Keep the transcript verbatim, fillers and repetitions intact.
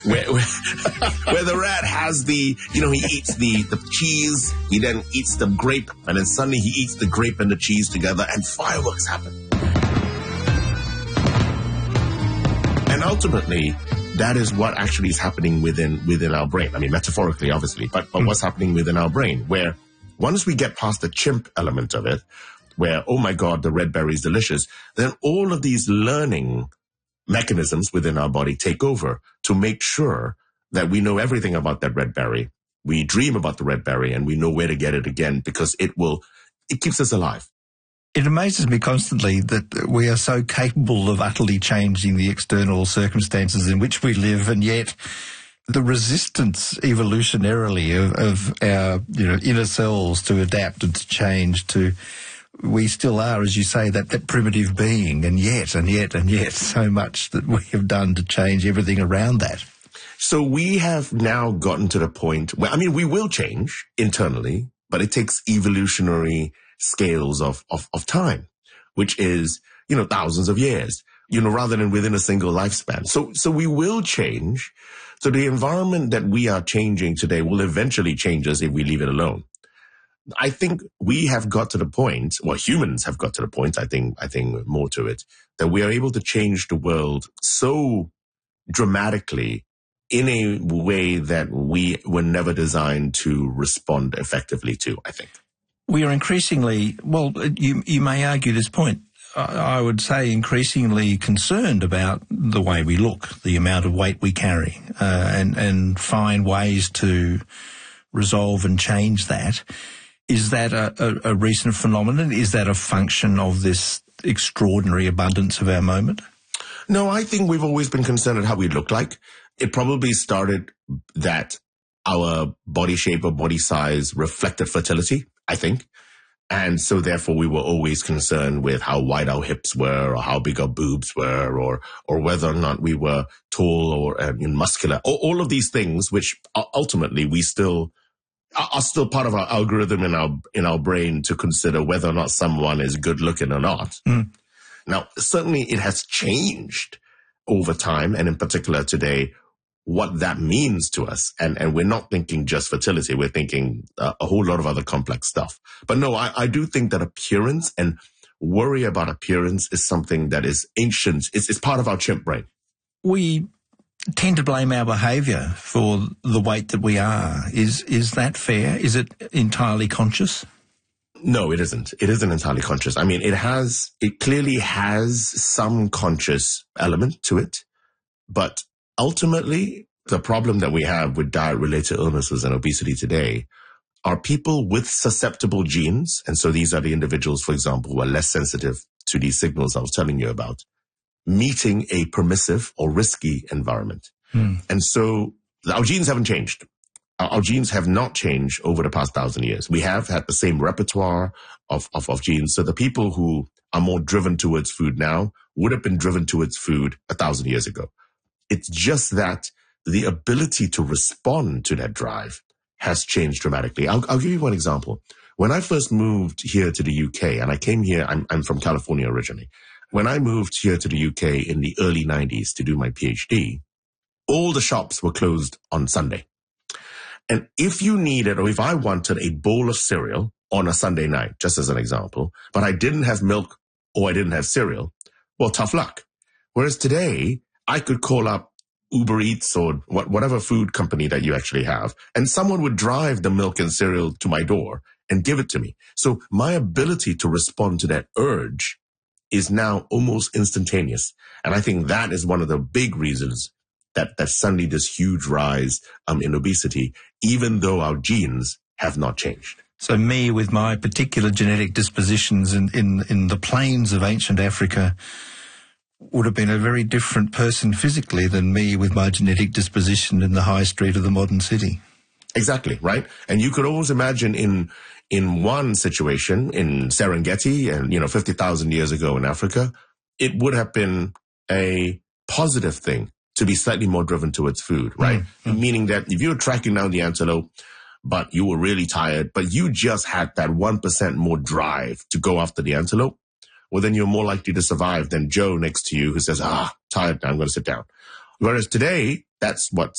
Where, where, where the rat has the, you know, he eats the, the cheese, he then eats the grape, and then suddenly he eats the grape and the cheese together, and fireworks happen. And ultimately, that is what actually is happening within within our brain. I mean, metaphorically, obviously, but, but what's happening within our brain, where once we get past the chimp element of it, where, oh my God, the red berry is delicious, then all of these learning mechanisms within our body take over to make sure that we know everything about that red berry. We dream about the red berry and we know where to get it again because it will, it keeps us alive. It amazes me constantly that we are so capable of utterly changing the external circumstances in which we live, and yet the resistance evolutionarily of, of our, you know, inner selves to adapt and to change, to we still are, as you say, that, that primitive being, and yet, and yet, and yet, so much that we have done to change everything around that. So we have now gotten to the point where, I mean, we will change internally, but it takes evolutionary scales of, of, of time, which is, you know, thousands of years, you know, rather than within a single lifespan. So, so we will change. So the environment that we are changing today will eventually change us if we leave it alone. I think we have got to the point, well, humans have got to the point, I think, I think more to it, that we are able to change the world so dramatically in a way that we were never designed to respond effectively to, I think. We are increasingly, well, you, you may argue this point, I would say increasingly concerned about the way we look, the amount of weight we carry, uh, and, and find ways to resolve and change that. Is that a, a, a recent phenomenon? Is that a function of this extraordinary abundance of our moment? No, I think we've always been concerned at how we look like. It probably started that our body shape or body size reflected fertility, I think. And so therefore we were always concerned with how wide our hips were or how big our boobs were or or whether or not we were tall or uh, muscular. All, all of these things which ultimately we still are still part of our algorithm in our in our brain to consider whether or not someone is good looking or not. Mm. Now, certainly it has changed over time, and in particular today, what that means to us. And, and we're not thinking just fertility. We're thinking uh, a whole lot of other complex stuff. But no, I, I do think that appearance and worry about appearance is something that is ancient. It's, it's part of our chimp brain. We tend to blame our behaviour for the weight that we are. Is is that fair? Is it entirely conscious? No, it isn't. It isn't entirely conscious. I mean, it has, it clearly has some conscious element to it, but ultimately, the problem that we have with diet-related illnesses and obesity today are people with susceptible genes. And so these are the individuals, for example, who are less sensitive to these signals I was telling you about, meeting a permissive or risky environment. Hmm. And so our genes haven't changed. Our, our genes have not changed over the past thousand years. We have had the same repertoire of, of, of genes. So the people who are more driven towards food now would have been driven towards food a thousand years ago. It's just that the ability to respond to that drive has changed dramatically. I'll, I'll give you one example. When I first moved here to the U K, and I came here, I'm, I'm from California originally. When I moved here to the U K in the early nineties to do my PhD, all the shops were closed on Sunday. And if you needed, or if I wanted a bowl of cereal on a Sunday night, just as an example, but I didn't have milk or I didn't have cereal, well, tough luck. Whereas today, I could call up Uber Eats or whatever food company that you actually have, and someone would drive the milk and cereal to my door and give it to me. So my ability to respond to that urge is now almost instantaneous. And I think that is one of the big reasons that, that suddenly this huge rise um, in obesity, even though our genes have not changed. So me, with my particular genetic dispositions in, in, in the plains of ancient Africa, would have been a very different person physically than me with my genetic disposition in the high street of the modern city. Exactly, right? And you could always imagine in in one situation, in Serengeti and, you know, fifty thousand years ago in Africa, it would have been a positive thing to be slightly more driven towards food, right? Mm-hmm. Meaning that if you were tracking down the antelope, but you were really tired, but you just had that one percent more drive to go after the antelope, well, then you're more likely to survive than Joe next to you who says, ah, tired, now I'm going to sit down. Whereas today, that's what